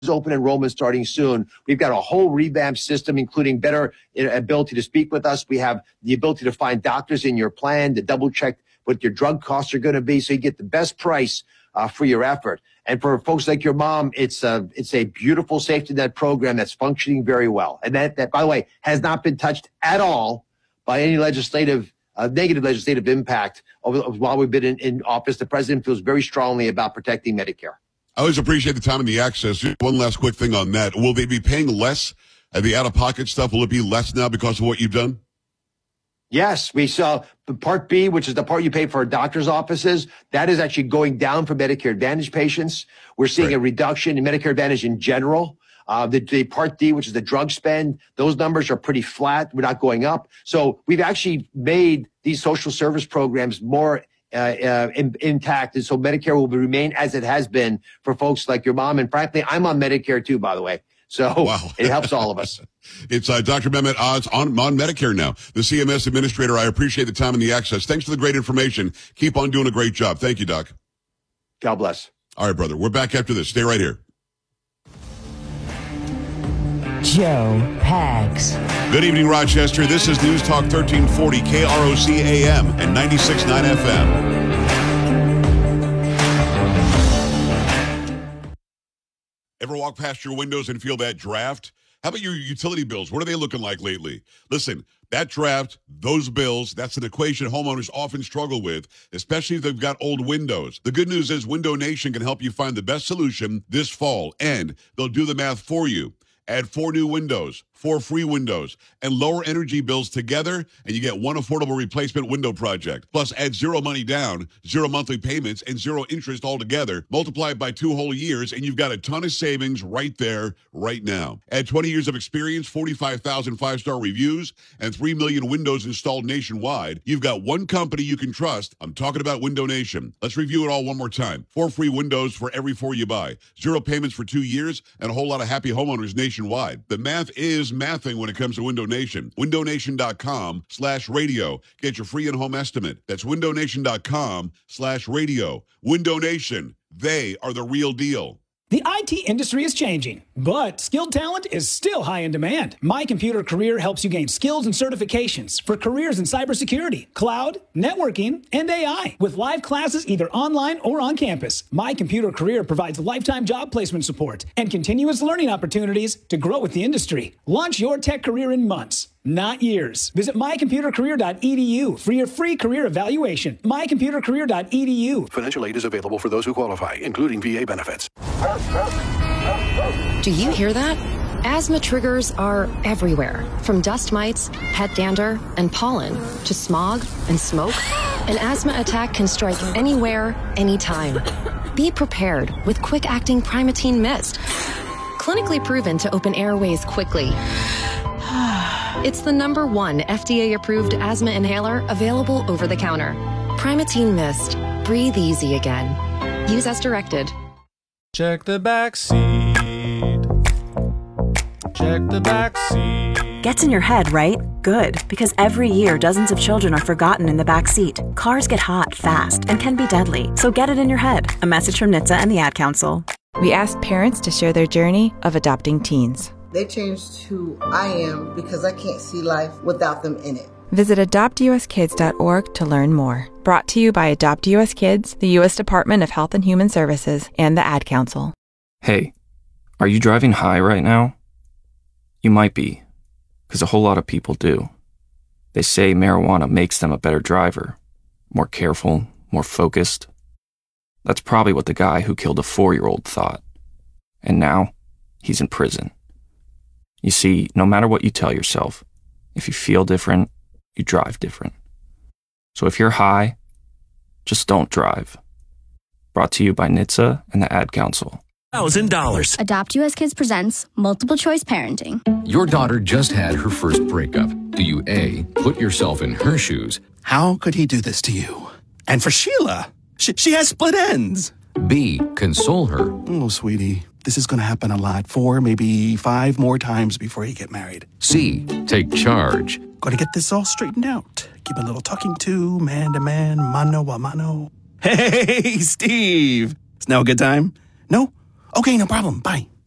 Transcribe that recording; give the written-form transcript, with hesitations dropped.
open enrollment starting soon. We've got a whole revamped system, including better ability to speak with us. We have the ability to find doctors in your plan, to double check what your drug costs are going to be, so you get the best price for your effort. And for folks like your mom, it's a beautiful safety net program that's functioning very well. And that, by the way, has not been touched at all by any negative legislative impact while we've been in office. The president feels very strongly about protecting Medicare. I always appreciate the time and the access. Just one last quick thing on that. Will they be paying less at the out-of-pocket stuff? Will it be less now because of what you've done? Yes, we saw the Part B, which is the part you pay for doctor's offices. That is actually going down for Medicare Advantage patients. We're seeing a reduction in Medicare Advantage in general. The Part D, which is the drug spend, those numbers are pretty flat. We're not going up. So we've actually made these social service programs more intact. And so Medicare will remain as it has been for folks like your mom. And frankly, I'm on Medicare too, by the way. So It helps all of us. It's Dr. Mehmet Oz on Medicare now, the CMS administrator. I appreciate the time and the access. Thanks for the great information. Keep on doing a great job. Thank you, Doc. God bless. All right, brother. We're back after this. Stay right here. Joe Pags. Good evening, Rochester. This is News Talk 1340 KROC AM and 96.9 FM. Ever walk past your windows and feel that draft? How about your utility bills? What are they looking like lately? Listen, that draft, those bills, that's an equation homeowners often struggle with, especially if they've got old windows. The good news is Window Nation can help you find the best solution this fall, and they'll do the math for you. Add 4 new windows, 4 free windows, and lower energy bills together, and you get one affordable replacement window project. Plus, add 0 money down, 0 monthly payments, and 0 interest altogether. Multiply it by 2 whole years, and you've got a ton of savings right there, right now. Add 20 years of experience, 45,000 5-star reviews, and 3 million windows installed nationwide. You've got one company you can trust. I'm talking about Window Nation. Let's review it all one more time. 4 free windows for every 4 you buy. 0 payments for 2 years, and a whole lot of happy homeowners nationwide. The math is mathing when it comes to Window Nation. WindowNation.com/radio. Get your free in-home estimate. That's WindowNation.com/radio. Window Nation. They are the real deal. The IT industry is changing, but skilled talent is still high in demand. My Computer Career helps you gain skills and certifications for careers in cybersecurity, cloud, networking, and AI. With live classes either online or on campus, My Computer Career provides lifetime job placement support and continuous learning opportunities to grow with the industry. Launch your tech career in months, not years. Visit mycomputercareer.edu for your free career evaluation. mycomputercareer.edu. Financial aid is available for those who qualify, including VA benefits. Do you hear that? Asthma triggers are everywhere, from dust mites, pet dander, and pollen, to smog and smoke. An asthma attack can strike anywhere, anytime. Be prepared with quick-acting Primatene Mist. Clinically proven to open airways quickly. It's the #1 FDA-approved asthma inhaler available over the counter. Primatene Mist. Breathe easy again. Use as directed. Check the back seat. Check the back seat. Gets in your head, right? Good, because every year dozens of children are forgotten in the back seat. Cars get hot fast and can be deadly, so get it in your head. A message from NHTSA and the Ad Council. We asked parents to share their journey of adopting teens. They changed who I am because I can't see life without them in it. Visit adoptuskids.org to learn more. Brought to you by Adopt US Kids, the U.S. Department of Health and Human Services, and the Ad Council. Hey, are you driving high right now? You might be, because a whole lot of people do. They say marijuana makes them a better driver, more careful, more focused. That's probably what the guy who killed a 4-year-old thought. And now, he's in prison. You see, no matter what you tell yourself, if you feel different, you drive different. So if you're high, just don't drive. Brought to you by NHTSA and the Ad Council. $1,000. Adopt US Kids presents Multiple Choice Parenting. Your daughter just had her first breakup. Do you A, put yourself in her shoes? How could he do this to you? And for Sheila, she has split ends. B, console her. Oh, sweetie, this is going to happen a lot. 4, maybe 5 more times before you get married. C, take charge. Got to get this all straightened out. Keep a little talking to, man to man, mano a mano. Hey, Steve. It's now a good time? No? Okay, no problem. Bye.